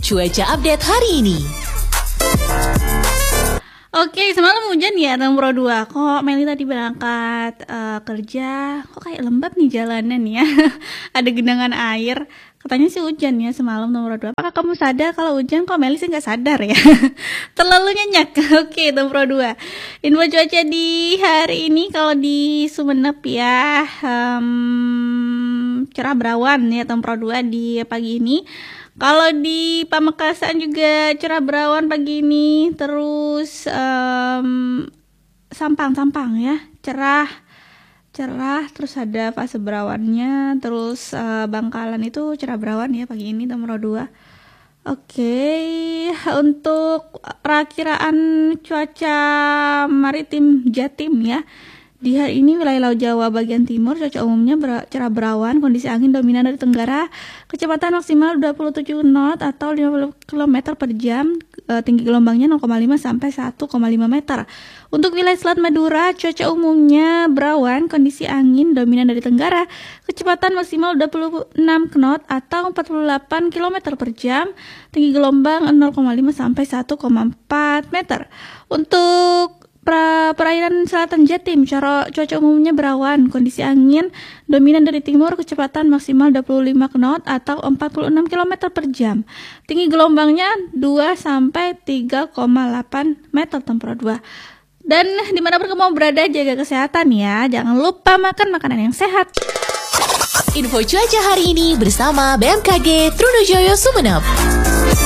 Cuaca update hari ini. Oke, semalam hujan ya Tempro 2. Kok Meli tadi berangkat kerja, kok kayak lembab nih jalanan ya. Ada genangan air. Katanya sih hujan ya semalam Tempro 2. Apakah kamu sadar kalau hujan? Kok Meli sih nggak sadar ya. Terlalu nyenyak. Oke, Tempro 2. Info cuaca di hari ini kalau di Sumeneb ya, cerah berawan ya Tempro 2 di pagi ini. Kalau di Pamekasan juga cerah berawan pagi ini, terus Sampang ya, cerah, terus ada fase berawannya, terus Bangkalan itu cerah berawan ya pagi ini Tempro 2. Oke, untuk perakiraan cuaca maritim Jatim ya. Di hari ini wilayah Laut Jawa bagian timur cuaca umumnya cerah berawan, kondisi angin dominan dari tenggara, kecepatan maksimal 27 knot atau 50 km per jam, tinggi gelombangnya 0,5 sampai 1,5 meter. Untuk wilayah Selat Madura cuaca umumnya berawan, kondisi angin dominan dari tenggara, kecepatan maksimal 26 knot atau 48 km per jam, tinggi gelombang 0,5 sampai 1,4 meter. Untuk perairan selatan Jatim, cuaca umumnya berawan, kondisi angin dominan dari timur, kecepatan maksimal 25 knot atau 46 km per jam. Tinggi gelombangnya 2 sampai 3,8 meter Tempro 2. Dan dimanapun kamu berada, jaga kesehatan ya. Jangan lupa makan makanan yang sehat. Info cuaca hari ini bersama BMKG Trunojoyo Sumeneb.